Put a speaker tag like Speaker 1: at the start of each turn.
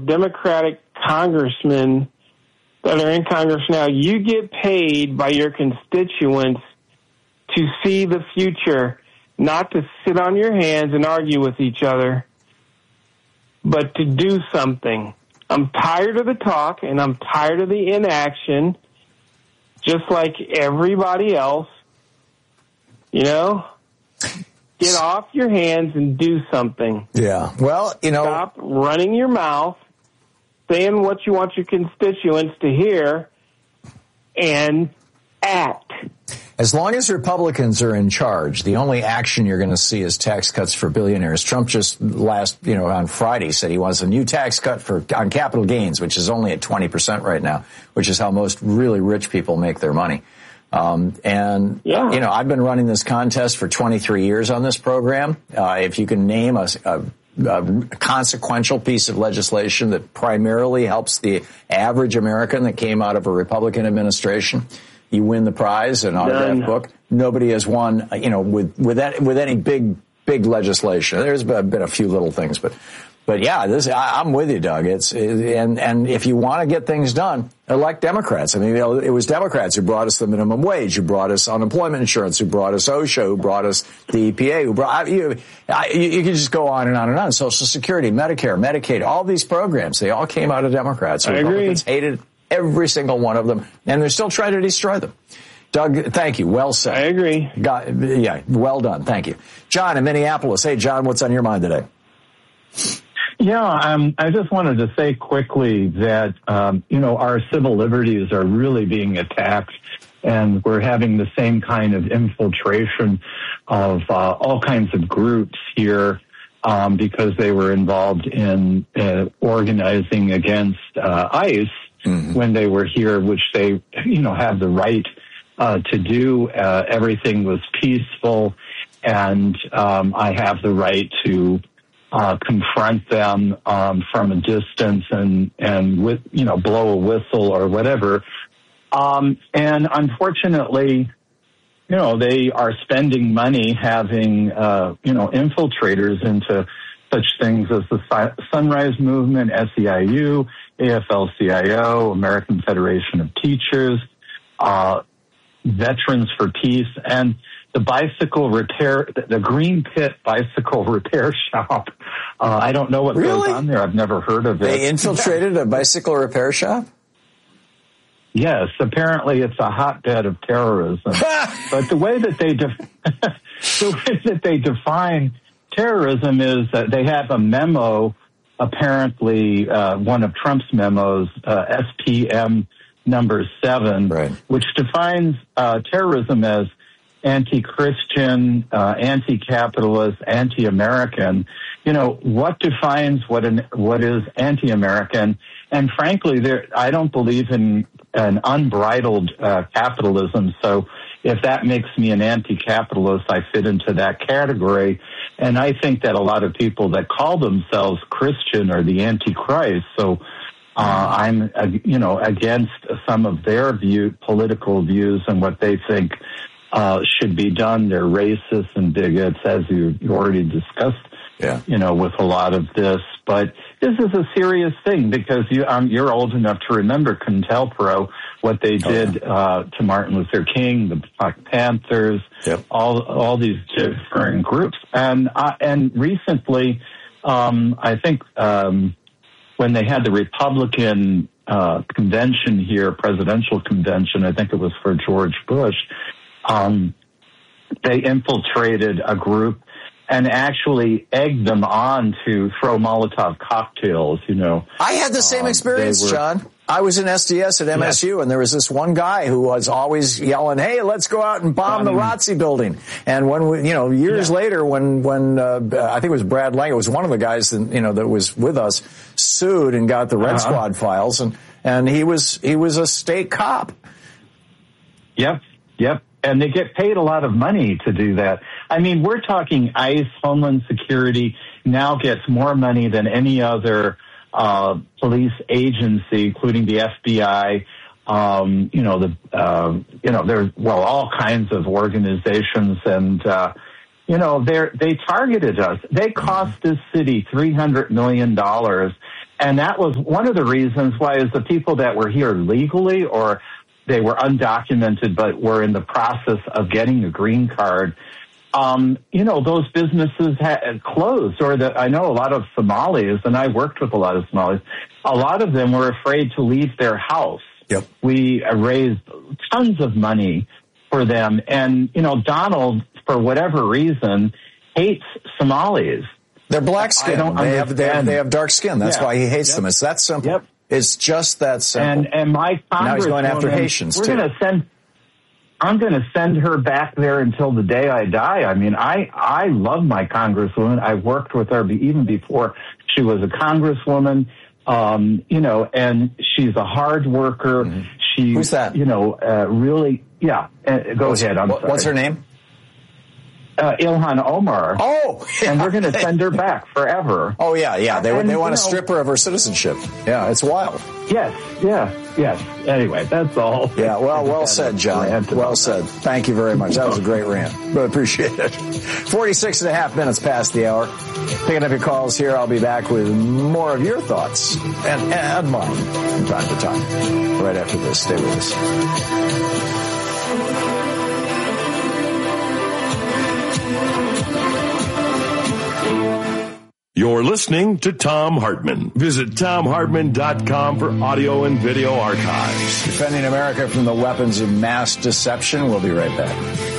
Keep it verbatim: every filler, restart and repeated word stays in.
Speaker 1: Democratic congressmen that are in Congress now, you get paid by your constituents to see the future, not to sit on your hands and argue with each other, but to do something. I'm tired of the talk, and I'm tired of the inaction, just like everybody else. You know? Get off your hands and do something.
Speaker 2: Yeah. Well, you know.
Speaker 1: Stop running your mouth, saying what you want your constituents to hear, and act.
Speaker 2: As long as Republicans are in charge, the only action you're going to see is tax cuts for billionaires. Trump just last, you know, on Friday said he wants a new tax cut for on capital gains, which is only at twenty percent right now, which is how most really rich people make their money. Um, and,
Speaker 1: yeah.
Speaker 2: you know, I've been running this contest for twenty-three years on this program. Uh, if you can name a, a, a consequential piece of legislation that primarily helps the average American that came out of a Republican administration, you win the prize, an autographed book. Nobody has won, you know, with with that with any big big legislation. There's been a few little things, but but yeah, this I, I'm with you, Doug. It's and and if you want to get things done, elect Democrats. I mean, it was Democrats who brought us the minimum wage, who brought us unemployment insurance, who brought us OSHA, who brought us the E P A, who brought you. I, you, you can just go on and on and on. Social Security, Medicare, Medicaid, all these programs, they all came out of Democrats.
Speaker 1: I
Speaker 2: Republicans
Speaker 1: agree.
Speaker 2: hated every single one of them, and they're still trying to destroy them. Doug, thank you. Well said.
Speaker 1: I agree.
Speaker 2: Got, yeah, well done. Thank you. John in Minneapolis. Hey, John, what's on your mind today?
Speaker 3: Yeah, um, I just wanted to say quickly that, um, you know, our civil liberties are really being attacked, and we're having the same kind of infiltration of uh, all kinds of groups here um, because they were involved in uh, organizing against uh, ICE. Mm-hmm. When they were here, which they, you know, have the right uh, to do. Uh, everything was peaceful, and um, I have the right to uh, confront them um, from a distance and and with, you know, blow a whistle or whatever. Um, and unfortunately, you know, they are spending money having uh, you know infiltrators into such things as the Sunrise Movement, S E I U, A F L C I O, American Federation of Teachers, uh, Veterans for Peace, and the bicycle repair, the Green Pit Bicycle Repair Shop. Uh, I don't know what
Speaker 2: really?
Speaker 3: goes on there. I've never heard of it.
Speaker 2: They infiltrated a bicycle repair shop?
Speaker 3: Yes, apparently it's a hotbed of terrorism. But the way that they def- the way that they define terrorism is that they have a memo, apparently uh, one of Trump's memos, uh, S P M number seven,
Speaker 2: right,
Speaker 3: which defines uh, terrorism as anti-Christian, uh, anti-capitalist, anti-American. You know, what defines what an what is anti-American? And frankly, there I don't believe in an unbridled uh, capitalism. So if that makes me an anti-capitalist, I fit into that category. And I think that a lot of people that call themselves Christian are the Antichrist. So uh, I'm, uh, you know, against some of their view, political views and what they think uh, should be done. They're racist and bigots, as you, you already discussed,
Speaker 2: yeah.
Speaker 3: you know, with a lot of this. But this is a serious thing because you, um, you're old enough to remember CONTELPRO, what they did oh, yeah. uh, to Martin Luther King, the Black Panthers,
Speaker 2: yep.
Speaker 3: all all these different groups. And uh, and recently, um, I think um, when they had the Republican uh, convention here, presidential convention, I think it was for George Bush, um, they infiltrated a group and actually egged them on to throw Molotov cocktails, you know.
Speaker 2: I had the same
Speaker 3: um,
Speaker 2: experience,
Speaker 3: were,
Speaker 2: John. I was in S D S at M S U, yeah. and there was this one guy who was always yelling, "Hey, let's go out and bomb the R O T C building." And when we, you know, years yeah. later, when when uh, I think it was Brad Lang, it was one of the guys that you know that was with us, sued and got the Red uh-huh. Squad files, and and he was he was a state cop.
Speaker 3: Yep, yep. And they get paid a lot of money to do that. I mean, we're talking ICE, Homeland Security, now gets more money than any other uh, police agency, including the F B I. Um, you know, the uh, you know, there's well, all kinds of organizations, and uh, you know, they they targeted us. They cost this city three hundred million dollars, And that was one of the reasons why is the people that were here legally or they were undocumented but were in the process of getting a green card, um, you know, those businesses had closed. Or that I know a lot of Somalis, and I worked with a lot of Somalis, a lot of them were afraid to leave their house.
Speaker 2: Yep.
Speaker 3: We raised tons of money for them. And, you know, Donald, for whatever reason, hates Somalis.
Speaker 2: They're black skin. They have, they have they have dark skin. That's yeah. why he hates yep. them. It's that simple. Yep. It's just that simple.
Speaker 3: And and my
Speaker 2: now he's going after Haitians
Speaker 3: we're
Speaker 2: too.
Speaker 3: Gonna send, I'm going to send her back there until the day I die. I mean, I I love my congresswoman. I worked with her even before she was a congresswoman. Um, you know, and she's a hard worker.
Speaker 2: Mm-hmm.
Speaker 3: She,
Speaker 2: Who's that?
Speaker 3: You know, uh, really. Yeah. Uh, go
Speaker 2: what's,
Speaker 3: ahead. I'm
Speaker 2: what,
Speaker 3: sorry.
Speaker 2: What's her name?
Speaker 3: Uh, Ilhan Omar.
Speaker 2: Oh, yeah.
Speaker 3: And we're going to send her back forever.
Speaker 2: Oh yeah, yeah. They and, they want to
Speaker 3: know,
Speaker 2: strip her of her citizenship. Yeah, it's wild.
Speaker 3: Yes, yeah, yes. Anyway, that's all.
Speaker 2: Yeah, well, well said, John. Well said. Thank you very much. That was a great rant. Really appreciate it. forty-six and a half minutes past the hour. Picking up your calls here. I'll be back with more of your thoughts and, and mine from time to time. Right after this. Stay with us.
Speaker 4: You're listening to Thom Hartmann. Visit Thom Hartmann dot com for audio and video archives.
Speaker 2: Defending America from the weapons of mass deception. We'll be right back.